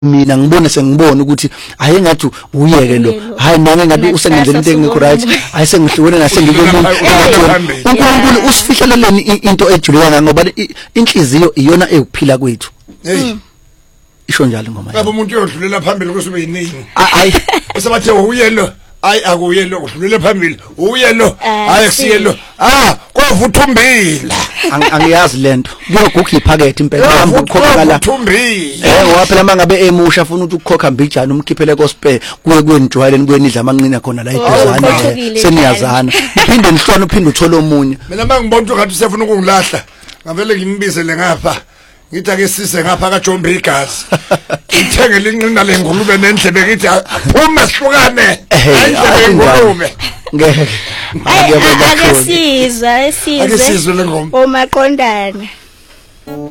mina ngibone sengibona ukuthi hayi ngathi uyeke lo hayi nami ngathi usengenzela into engekho right hayi sengihlukene nasengilomuntu uNkulunkulu usifihleleleni into ejulekanga ngoba inhliziyo iyona ekuphila kwethu isho njalo ngoma lapho umuntu uyodlulela phambili kusube yiningi hayi usebathe uyelo hayi akuyelo udlulela phambili uyelo hayi kusiyelo kovuthumbila angiyazi lento kuyoguga iphakethe impela hamba ukhokhela ngoba phela mangabe emusha afuna ukuthi ukukhokha mbijana umkhiphele gospel kuye kwenijwayeleni kuyenidla amanqina khona la eduzane seniyazana uphinde nihlone uphinde uthola omunye mina mangibona ukuthi ngathi usefuna ukungilahla ngavele ngimbizele ngapha ngithi ake sise ngapha ka John Bigas ithengele inqina lengulube nendlebe ngithi aphuma sihlukane indlebe ngulube ngeke ake sizwe lengoma omaqondana